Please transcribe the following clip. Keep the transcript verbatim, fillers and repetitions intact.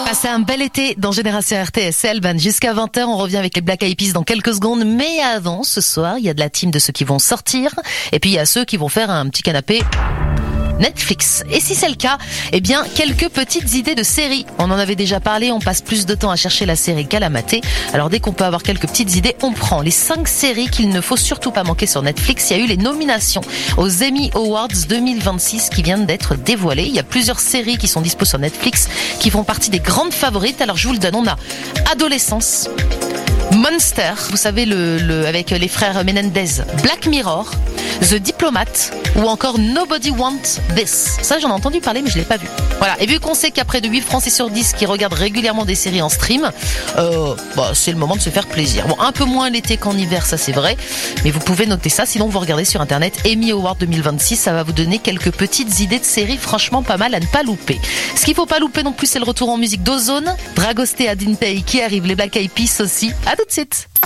Passez un bel été dans Génération R T S Elban jusqu'à vingt heures. On revient avec les Black Eyed Peas dans quelques secondes. Mais avant, ce soir, il y a de la team de ceux qui vont sortir. Et puis, il y a ceux qui vont faire un petit canapé Netflix. Et si c'est le cas, eh bien, quelques petites idées de séries. On en avait déjà parlé, on passe plus de temps à chercher la série qu'à la mater. Alors dès qu'on peut avoir quelques petites idées, on prend les cinq séries qu'il ne faut surtout pas manquer sur Netflix. Il y a eu les nominations aux Emmy Awards deux mille vingt-six qui viennent d'être dévoilées. Il y a plusieurs séries qui sont dispo sur Netflix qui font partie des grandes favorites. Alors je vous le donne, on a Adolescence, Monster, vous savez le, le avec les frères Menendez, Black Mirror, The Diplomat ou encore Nobody Wants This. Ça j'en ai entendu parler mais je l'ai pas vu. Voilà, et vu qu'on sait qu'après de huit Français sur dix qui regardent régulièrement des séries en stream, euh, bah, c'est le moment de se faire plaisir. Bon, un peu moins l'été qu'en hiver, ça c'est vrai, mais vous pouvez noter ça, sinon vous regardez sur internet Emmy Award deux mille vingt-six, ça va vous donner quelques petites idées de séries franchement pas mal à ne pas louper. Ce qu'il faut pas louper non plus, c'est le retour en musique d'Ozone, Dragostea Dintei qui arrive, les Black Eyed Peas aussi. À tout de suite.